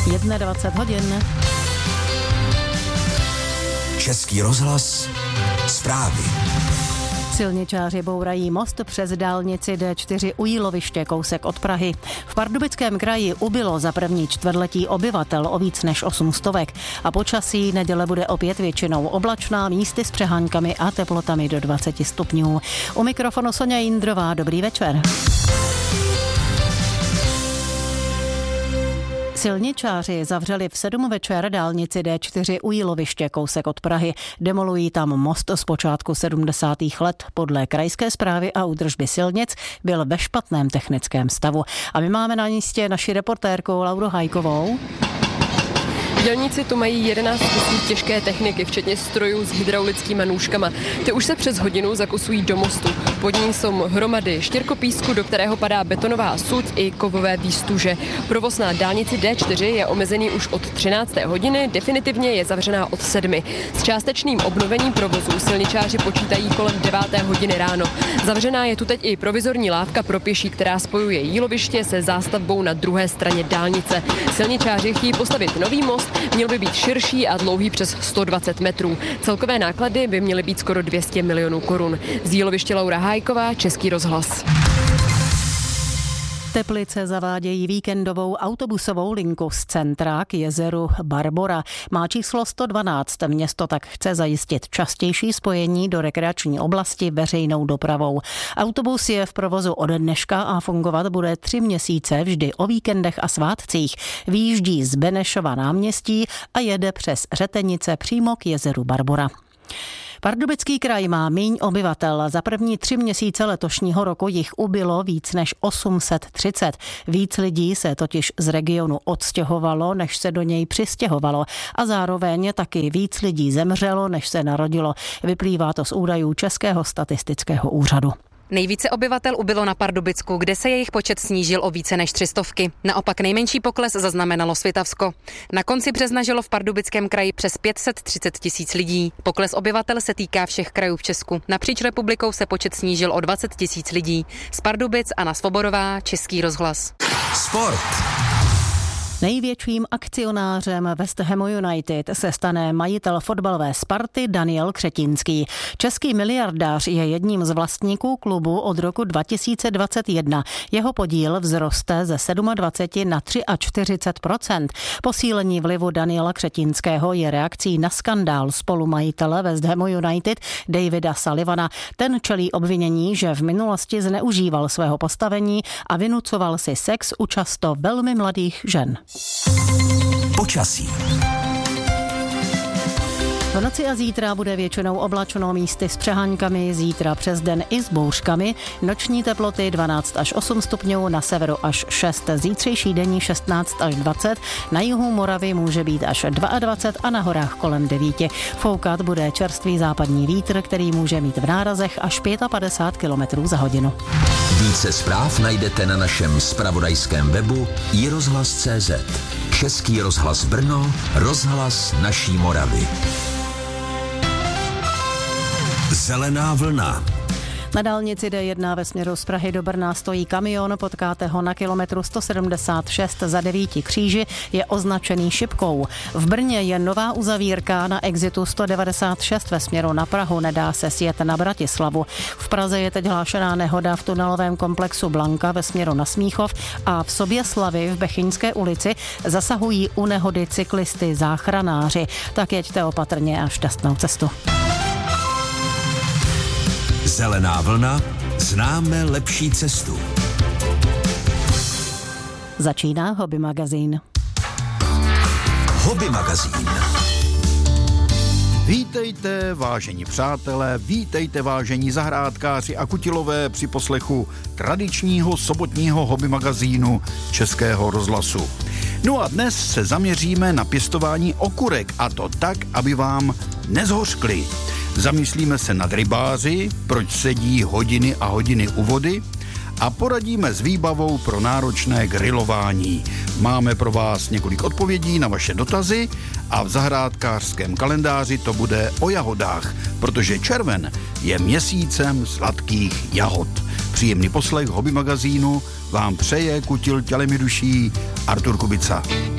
21 hodin. Český rozhlas, zprávy. Silničáři bourají most přes dálnici D4 u Jíloviště, kousek od Prahy. V Pardubickém kraji ubylo za první čtvrtletí obyvatel o víc než 800 a počasí neděle bude opět většinou oblačná, místy s přeháňkami a teplotami do 20 stupňů. U mikrofonu Soňa Jindrová, dobrý večer. Silničáři zavřeli v 7 večer dálnici D4 u Jíloviště, kousek od Prahy. Demolují tam most z počátku 70. let. Podle krajské správy a údržby silnic byl ve špatném technickém stavu. A my máme na místě naši reportérku Lauru Hajkovou. Dělníci tu mají 11 kusů těžké techniky, včetně strojů s hydraulickými nůžkama. Ty už se přes hodinu zakusují do mostu. Pod ní jsou hromady štěrkopísku, do kterého padá betonová suď i kovové výstuže. Provoz na dálnici D4 je omezený už od 13. hodiny, definitivně je zavřená od 7. S částečným obnovením provozu silničáři počítají kolem 9. hodiny ráno. Zavřená je tu teď i provizorní lávka pro pěší, která spojuje Jíloviště se zástavbou na druhé straně dálnice. Silničáři chtějí postavit nový most, měl by být širší a dlouhý přes 120 metrů. Celkové náklady by měly být skoro 200 milionů korun. Z Jíloviště Laura Hájková, Český rozhlas. Teplice zavádějí víkendovou autobusovou linku z centra k jezeru Barbora. Má číslo 112. Město tak chce zajistit častější spojení do rekreační oblasti veřejnou dopravou. Autobus je v provozu ode dneška a fungovat bude 3 měsíce vždy o víkendech a svátcích. Vyjíždí z Benešova náměstí a jede přes Řetenice přímo k jezeru Barbora. Pardubický kraj má míň obyvatel. Za první 3 měsíce letošního roku jich ubylo víc než 830. Víc lidí se totiž z regionu odstěhovalo, než se do něj přistěhovalo. A zároveň taky víc lidí zemřelo, než se narodilo. Vyplývá to z údajů Českého statistického úřadu. Nejvíce obyvatel ubylo na Pardubicku, kde se jejich počet snížil o více než 300. Naopak nejmenší pokles zaznamenalo Svitavsko. Na konci března žilo v Pardubickém kraji přes 530 000 lidí. Pokles obyvatel se týká všech krajů v Česku. Napříč republikou se počet snížil o 20 000 lidí. Z Pardubic Anna Svobodová, Český rozhlas. Sport. Největším akcionářem West Hamu United se stane majitel fotbalové Sparty Daniel Křetínský. Český miliardář je jedním z vlastníků klubu od roku 2021. Jeho podíl vzroste ze 27 na 43%. Posílení vlivu Daniela Křetínského je reakcí na skandál spolumajitele West Hamu United Davida Sullivana. Ten čelí obvinění, že v minulosti zneužíval svého postavení a vynucoval si sex u často velmi mladých žen. Počasí. V noci a zítra bude většinou oblačno, místy s přeháňkami, zítra přes den i s bouřkami. Noční teploty 12 až 8 stupňů, na severu až 6, zítřejší denní 16 až 20, na jihu Moravy může být až 22 a na horách kolem 9. Foukat bude čerstvý západní vítr, který může mít v nárazech až 55 km za hodinu. Více zpráv najdete na našem zpravodajském webu iRozhlas.cz. Český rozhlas Brno, rozhlas naší Moravy. Zelená vlna. Na dálnici D1 ve směru z Prahy do Brna stojí kamion, potkáte ho na kilometru 176 za 9 kříži, je označený šipkou. V Brně je nová uzavírka na exitu 196 ve směru na Prahu, nedá se sjet na Bratislavu. V Praze je teď hlášená nehoda v tunelovém komplexu Blanka ve směru na Smíchov a v Soběslavi v Bechyňské ulici zasahují u nehody cyklisty záchranáři. Tak jeďte opatrně a šťastnou cestu. Zelená vlna, známe lepší cestu. Začíná Hobby magazín. Hobby magazín. Vítejte, vážení přátelé, vítejte, vážení zahrádkáři a kutilové při poslechu tradičního sobotního hobby magazínu Českého rozhlasu. No a dnes se zaměříme na pěstování okurek, a to tak, aby vám nezhořkly. Zamyslíme se nad rybáři, proč sedí hodiny a hodiny u vody, a poradíme s výbavou pro náročné grilování. Máme pro vás několik odpovědí na vaše dotazy a v zahrádkářském kalendáři to bude o jahodách, protože červen je měsícem sladkých jahod. Příjemný poslech hobby magazínu vám přeje kutil tělem i duší Artur Kubica.